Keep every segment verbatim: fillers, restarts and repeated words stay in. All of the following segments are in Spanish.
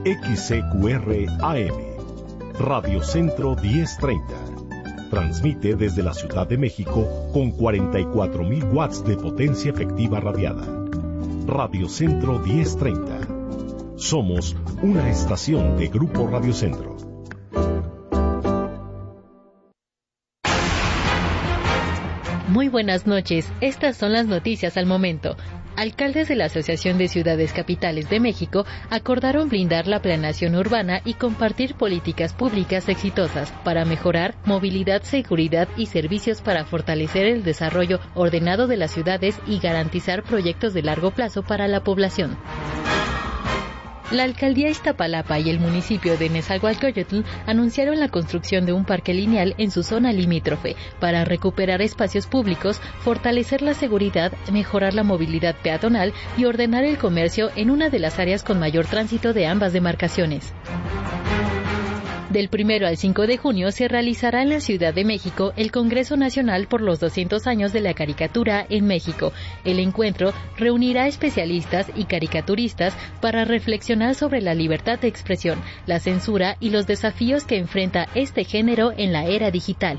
X C Q R A M, Radio Centro diez treinta. Transmite desde la Ciudad de México con cuarenta y cuatro mil watts de potencia efectiva radiada. Radio Centro diez treinta. Somos una estación de Grupo Radio Centro. Muy buenas noches, estas son las noticias al momento. Alcaldes de la Asociación de Ciudades Capitales de México acordaron blindar la planeación urbana y compartir políticas públicas exitosas para mejorar movilidad, seguridad y servicios para fortalecer el desarrollo ordenado de las ciudades y garantizar proyectos de largo plazo para la población. La alcaldía Iztapalapa y el municipio de Nezahualcóyotl anunciaron la construcción de un parque lineal en su zona limítrofe para recuperar espacios públicos, fortalecer la seguridad, mejorar la movilidad peatonal y ordenar el comercio en una de las áreas con mayor tránsito de ambas demarcaciones. Del primero al cinco de junio se realizará en la Ciudad de México el Congreso Nacional por los doscientos años de la caricatura en México. El encuentro reunirá especialistas y caricaturistas para reflexionar sobre la libertad de expresión, la censura y los desafíos que enfrenta este género en la era digital.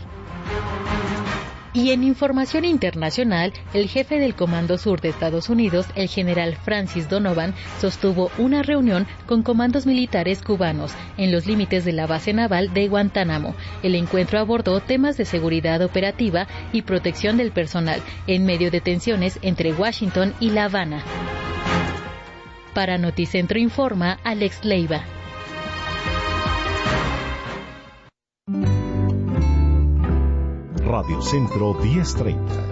Y en información internacional, el jefe del Comando Sur de Estados Unidos, el general Francis Donovan, sostuvo una reunión con comandos militares cubanos en los límites de la base naval de Guantánamo. El encuentro abordó temas de seguridad operativa y protección del personal en medio de tensiones entre Washington y La Habana. Para Noticentro Informa, Alex Leiva. Radio Centro diez treinta.